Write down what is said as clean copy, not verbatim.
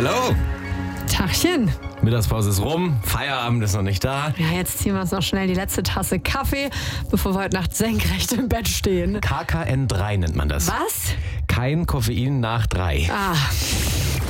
Hallo. Tachchen. Mittagspause ist rum, Feierabend ist noch nicht da. Ja, jetzt ziehen wir uns noch schnell die letzte Tasse Kaffee, bevor wir heute Nacht senkrecht im Bett stehen. KKN3 nennt man das. Was? Kein Koffein nach 3. Ah.